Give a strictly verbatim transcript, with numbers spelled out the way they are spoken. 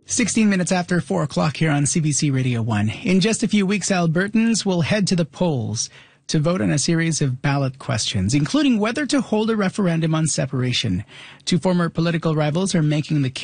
sixteen minutes after four o'clock here on C B C Radio one. In just a few weeks, Albertans will head to the polls to vote on a series of ballot questions, including whether to hold a referendum on separation. Two former political rivals are making the case